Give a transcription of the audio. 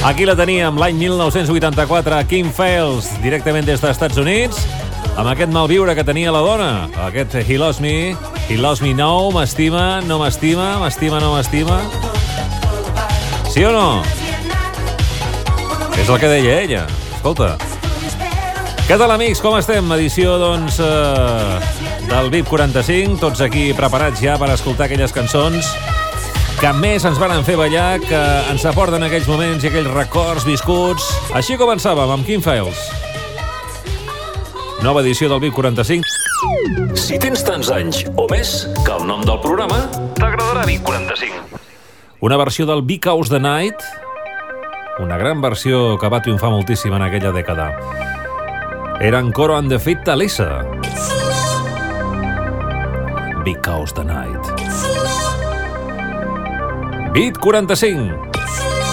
Aquí la teníem, l'any 1984, Kim Fields, directament des dels Estats Units, amb aquest malviure que tenia la dona. Aquest He Loves Me Now, m'estima, no m'estima, m'estima, no m'estima. Sí o no? És el que deia ella. Escolta. Què tal, amics? Com estem? Edició, doncs, del VIP 45. Tots aquí preparats ja per escoltar aquelles cançons que més ens van fer ballar, que ens aporten aquells moments i aquells records viscuts. Així començàvem amb Kim Fields. Nova edició del VIP 45. Si tens tants anys o més que el nom del programa, t'agradarà VIP 45. Una versió del Because the Night, una gran versió que va triomfar moltíssim en aquella dècada. Eren Coro and the Fit Talisa. Because the Night. VIP 45.